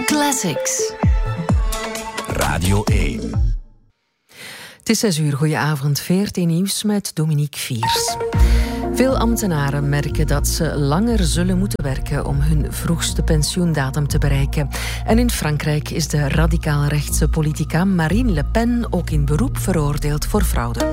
Classics. Radio 1. Het is 6 uur, goedenavond, 14 nieuws met Dominique Viers. Veel ambtenaren merken dat ze langer zullen moeten werken om hun vroegste pensioendatum te bereiken. En in Frankrijk is de radicaal-rechtse politica Marine Le Pen ook in beroep veroordeeld voor fraude.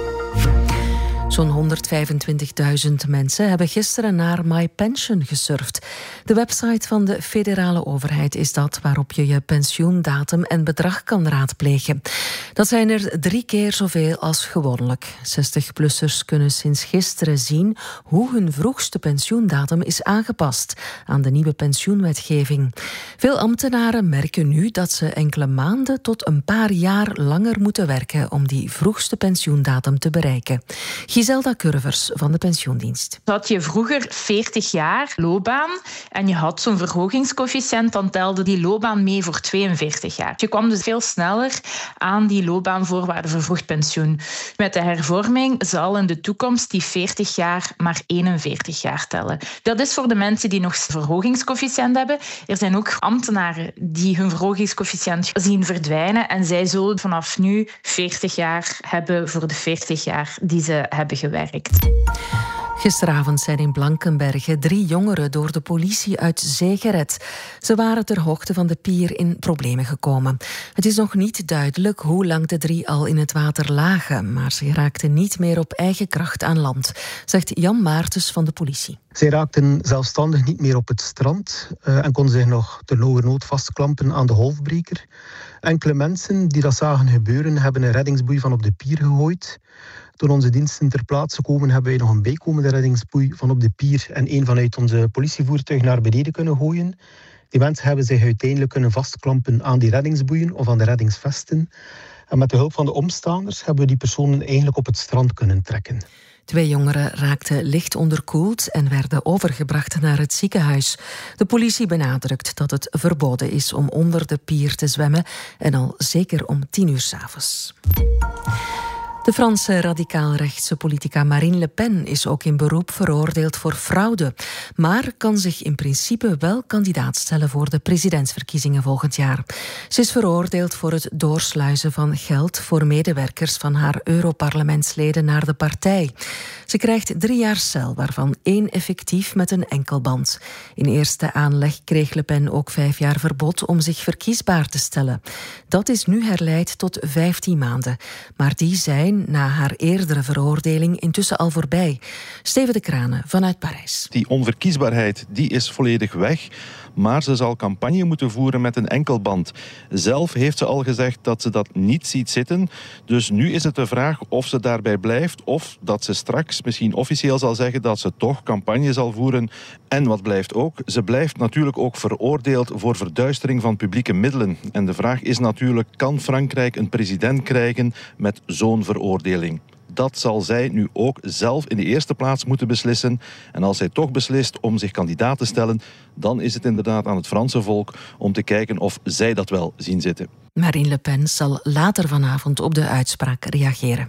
Zo'n 125.000 mensen hebben gisteren naar MyPension gesurfd. De website van de federale overheid is dat waarop je je pensioendatum en bedrag kan raadplegen. Dat zijn er 3 keer zoveel als gewoonlijk. 60-plussers kunnen sinds gisteren zien hoe hun vroegste pensioendatum is aangepast aan de nieuwe pensioenwetgeving. Veel ambtenaren merken nu dat ze enkele maanden tot een paar jaar langer moeten werken om die vroegste pensioendatum te bereiken. Giselda Curvers van de pensioendienst. Had je vroeger 40 jaar loopbaan en je had zo'n verhogingscoëfficiënt, dan telde die loopbaan mee voor 42 jaar. Je kwam dus veel sneller aan die loopbaanvoorwaarden voor vroeg pensioen. Met de hervorming zal in de toekomst die 40 jaar maar 41 jaar tellen. Dat is voor de mensen die nog verhogingscoëfficiënt hebben. Er zijn ook ambtenaren die hun verhogingscoëfficiënt zien verdwijnen en zij zullen vanaf nu 40 jaar hebben voor de 40 jaar die ze hebben gewerkt. Gisteravond zijn in Blankenberge 3 jongeren door de politie uit zee gered. Ze waren ter hoogte van de pier in problemen gekomen. Het is nog niet duidelijk hoe lang de 3 al in het water lagen, maar ze raakten niet meer op eigen kracht aan land, zegt Jan Maartens van de politie. Zij raakten zelfstandig niet meer op het strand en konden zich nog terlooiernood vastklampen aan de golfbreker. Enkele mensen die dat zagen gebeuren hebben een reddingsboei van op de pier gegooid. Toen onze diensten ter plaatse komen, hebben wij nog een bijkomende reddingsboei van op de pier en een vanuit onze politievoertuig naar beneden kunnen gooien. Die mensen hebben zich uiteindelijk kunnen vastklampen aan die reddingsboeien of aan de reddingsvesten. En met de hulp van de omstaanders hebben we die personen eigenlijk op het strand kunnen trekken. 2 jongeren raakten licht onderkoeld en werden overgebracht naar het ziekenhuis. De politie benadrukt dat het verboden is om onder de pier te zwemmen en al zeker om 10 uur 's avonds. De Franse radicaal-rechtse politica Marine Le Pen is ook in beroep veroordeeld voor fraude, maar kan zich in principe wel kandidaat stellen voor de presidentsverkiezingen volgend jaar. Ze is veroordeeld voor het doorsluizen van geld voor medewerkers van haar Europarlementsleden naar de partij. Ze krijgt 3 jaar cel, waarvan 1 effectief met een enkelband. In eerste aanleg kreeg Le Pen ook 5 jaar verbod om zich verkiesbaar te stellen. Dat is nu herleid tot 15 maanden, maar die zijn na haar eerdere veroordeling intussen al voorbij. Steven de Kranen vanuit Parijs. Die onverkiesbaarheid die is volledig weg, maar ze zal campagne moeten voeren met een enkelband. Zelf heeft ze al gezegd dat ze dat niet ziet zitten. Dus nu is het de vraag of ze daarbij blijft of dat ze straks misschien officieel zal zeggen dat ze toch campagne zal voeren. En wat blijft ook? Ze blijft natuurlijk ook veroordeeld voor verduistering van publieke middelen. En de vraag is natuurlijk, kan Frankrijk een president krijgen met zo'n veroordeling? Dat zal zij nu ook zelf in de eerste plaats moeten beslissen. En als zij toch beslist om zich kandidaat te stellen, dan is het inderdaad aan het Franse volk om te kijken of zij dat wel zien zitten. Marine Le Pen zal later vanavond op de uitspraak reageren.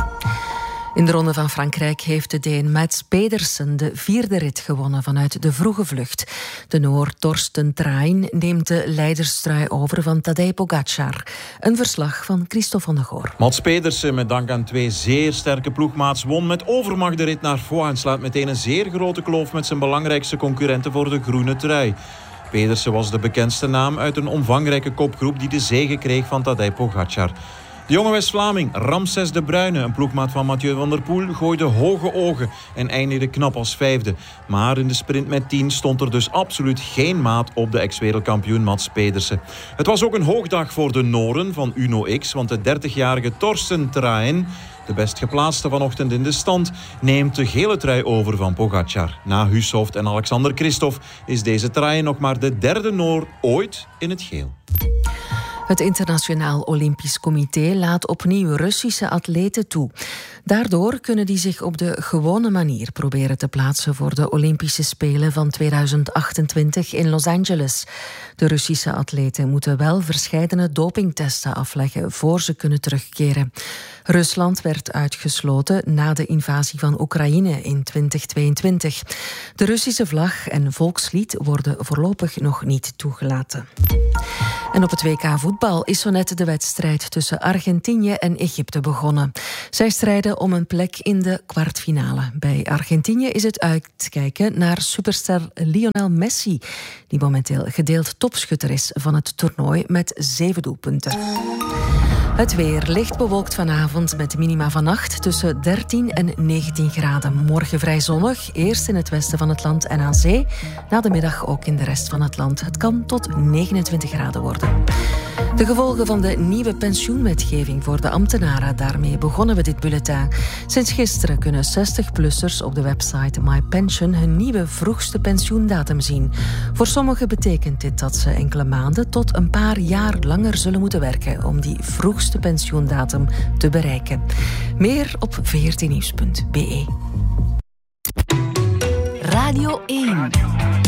In de Ronde van Frankrijk heeft de Deen Mads Pedersen de 4e rit gewonnen vanuit de vroege vlucht. De Noor Torsten Train neemt de leiderstrui over van Tadej Pogačar. Een verslag van Christophe van der Goor. Mads Pedersen, met dank aan 2 zeer sterke ploegmaats, won met overmacht de rit naar voren en slaat meteen een zeer grote kloof met zijn belangrijkste concurrenten voor de groene trui. Pedersen was de bekendste naam uit een omvangrijke kopgroep die de zege kreeg van Tadej Pogačar. De jonge West-Vlaming Ramses de Bruyne, een ploegmaat van Mathieu van der Poel, gooide hoge ogen en eindigde knap als 5e. Maar in de sprint met 10 stond er dus absoluut geen maat op de ex-wereldkampioen Mads Pedersen. Het was ook een hoogdag voor de Noren van Uno X, want de 30-jarige Torsten Train, de best geplaatste vanochtend in de stand, neemt de gele trui over van Pogačar. Na Hushovd en Alexander Kristoff is deze Train nog maar de 3e Noor ooit in het geel. Het Internationaal Olympisch Comité laat opnieuw Russische atleten toe. Daardoor kunnen die zich op de gewone manier proberen te plaatsen voor de Olympische Spelen van 2028 in Los Angeles. De Russische atleten moeten wel verscheidene dopingtesten afleggen voor ze kunnen terugkeren. Rusland werd uitgesloten na de invasie van Oekraïne in 2022. De Russische vlag en volkslied worden voorlopig nog niet toegelaten. En op het WK voetbal is zo net de wedstrijd tussen Argentinië en Egypte begonnen. Zij strijden om een plek in de kwartfinale. Bij Argentinië is het uitkijken naar superster Lionel Messi, die momenteel gedeeld topschutter is van het toernooi met 7 doelpunten. Het weer licht bewolkt vanavond met minima vannacht tussen 13 en 19 graden. Morgen vrij zonnig, eerst in het westen van het land en aan zee. Na de middag ook in de rest van het land. Het kan tot 29 graden worden. De gevolgen van de nieuwe pensioenwetgeving voor de ambtenaren. Daarmee begonnen we dit bulletin. Sinds gisteren kunnen 60-plussers op de website MyPension hun nieuwe vroegste pensioendatum zien. Voor sommigen betekent dit dat ze enkele maanden tot een paar jaar langer zullen moeten werken om die vroegste pensioendatum te bereiken. Meer op vrtnieuws.be. Radio 1.